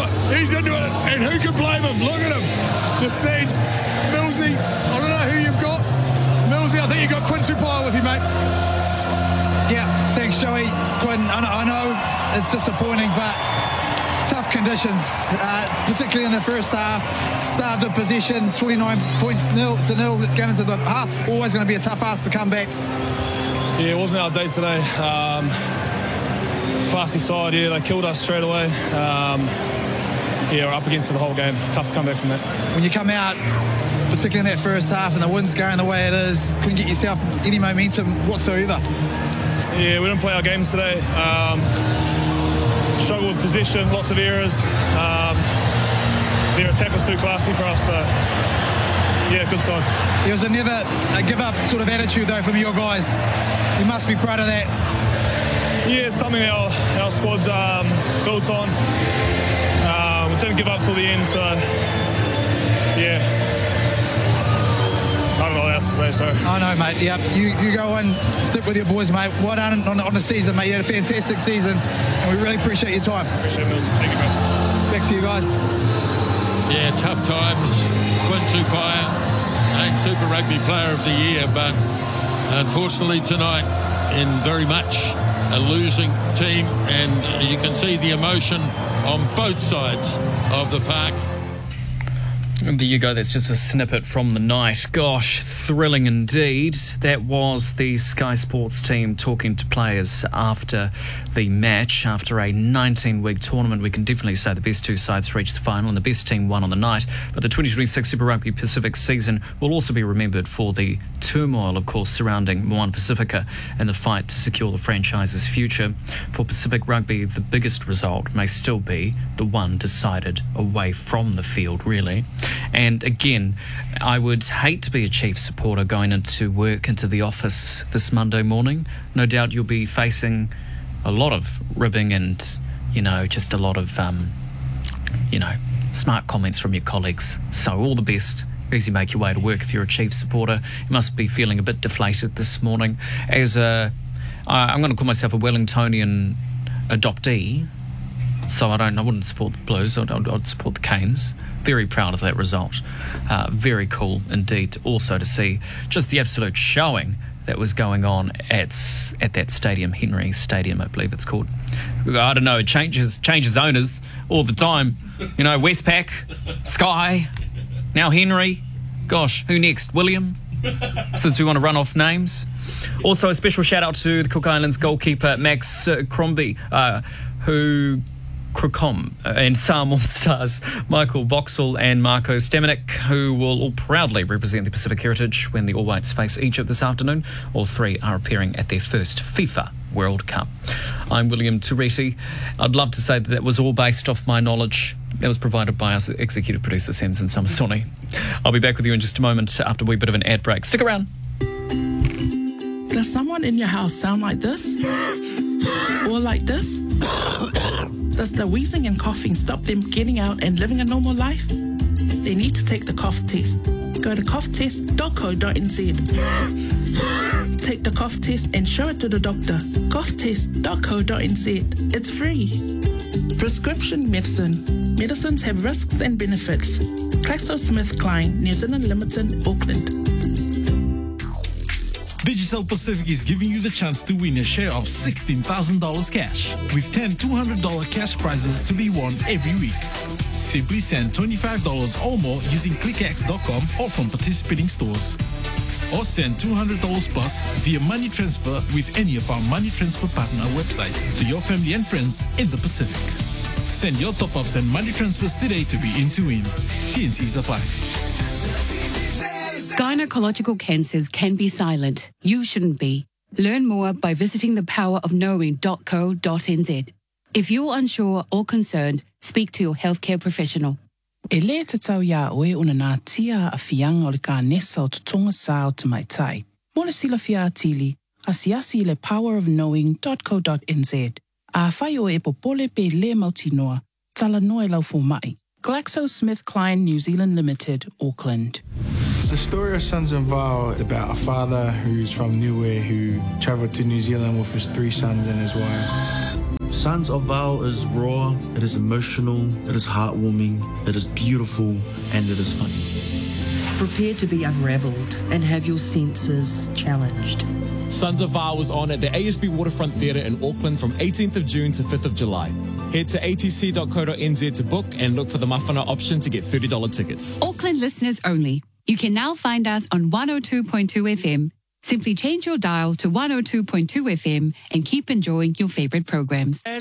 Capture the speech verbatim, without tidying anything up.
what? He's into it. And who can blame him? Look at him. The scenes. Millsy, I don't know who you've got. Millsy, I think you've got Quinn Tupaia with you, mate. Yeah, thanks, Joey. Quinn, I know, I know it's disappointing, but tough conditions, uh, particularly in the first half. Started of possession, twenty-nine points nil to nil going into the half. Always going to be a tough ask to come back. Yeah, it wasn't our day today. Um, classy side, yeah, they killed us straight away. Um, yeah, we're up against it the whole game. Tough to come back from that. When you come out, particularly in that first half, and the wind's going the way it is, couldn't get yourself any momentum whatsoever. Yeah, we didn't play our games today. Um, struggled with possession, lots of errors. Um, their attack was too classy for us, so yeah, good side. There was a never a give-up sort of attitude, though, from your guys. You must be proud of that. Yeah, it's something our, our squad's um, built on. Um, we didn't give up till the end, so yeah. I don't know what else to say, sorry. I know, mate. Yeah, you, you go and stick with your boys, mate. Well done on, on the season, mate. You had a fantastic season, and we really appreciate your time. Appreciate it, Mills. Thank you, mate. Back to you guys. Yeah, tough times. Quinn Tupaia, named Super Rugby Player of the Year, but unfortunately tonight, in very much a losing team, and you can see the emotion on both sides of the park. There you go, that's just a snippet from the night. Gosh, thrilling indeed. That was the Sky Sports team talking to players after the match. After a nineteen-week tournament, we can definitely say the best two sides reached the final and the best team won on the night. But the twenty twenty-six Super Rugby Pacific season will also be remembered for the turmoil, of course, surrounding Moana Pacifica and the fight to secure the franchise's future. For Pacific Rugby, the biggest result may still be the one decided away from the field, really. And again, I would hate to be a Chiefs supporter going into work, into the office this Monday morning. No doubt you'll be facing a lot of ribbing and, you know, just a lot of, um, you know, smart comments from your colleagues. So all the best as you make your way to work if you're a Chiefs supporter. You must be feeling a bit deflated this morning. As a, I'm going to call myself a Wellingtonian adoptee, so I don't. I wouldn't support the Blues. I'd, I'd, I'd support the Canes. Very proud of that result. Uh, very cool indeed. Also to see just the absolute showing that was going on at at that stadium, Henry Stadium, I believe it's called. I don't know. It changes changes owners all the time. You know, Westpac, Sky, now Henry. Gosh, who next? William. Since we want to run off names. Also, a special shout out to the Cook Islands goalkeeper Max uh, Crombie, uh, who. Crocom and Samoan stars Michael Boxall and Marco Stamenik, who will all proudly represent the Pacific heritage when the All Whites face Egypt this afternoon. All three are appearing at their first FIFA World Cup. I'm William Tureti. I'd love to say that that was all based off my knowledge. That was provided by our executive producer, Samson Samasoni. I'll be back with you in just a moment after a wee bit of an ad break. Stick around. Does someone in your house sound like this? Or like this? Does the wheezing and coughing stop them getting out and living a normal life? They need to take the cough test. Go to cough test dot co dot n z. Take the cough test and show it to the doctor. cough test dot co dot n z. It's free. Prescription medicine. Medicines have risks and benefits. GlaxoSmithKline, New Zealand Limited, Auckland. Digicel Pacific is giving you the chance to win a share of sixteen thousand dollars cash, with ten two hundred dollars cash prizes to be won every week. Simply send twenty-five dollars or more using click x dot com or from participating stores. Or send two hundred dollars plus via money transfer with any of our money transfer partner websites to your family and friends in the Pacific. Send your top-ups and money transfers today to be in to win. T N Cs apply. Gynecological cancers can be silent. You shouldn't be. Learn more by visiting the power of knowing dot co dot n z. If you're unsure or concerned, speak to your healthcare professional. E le te tau ia oe una nā tia a whianga o le ka nesa o te tonga sā o te mai tai. Mo le sila fia atili, asiasi le power of knowing dot co dot n z. A whai o e popole pe le mautinoa, tala noe lau fo mai. GlaxoSmithKline New Zealand Limited, Auckland. The story of Sons and Val is about a father who's from Niue who travelled to New Zealand with his three sons and his wife. Sons Sons of Val is raw, it is emotional, it is heartwarming, it is beautiful, and it is funny. Prepare to be unravelled and have your senses challenged. Sons of Val was on at the A S B Waterfront Theatre in Auckland from eighteenth of June to fifth of July. Head to a t c dot co dot n z to book and look for the Mawhana option to get thirty dollars tickets. Auckland listeners only. You can now find us on one oh two point two F M. Simply change your dial to one oh two point two F M and keep enjoying your favourite programs.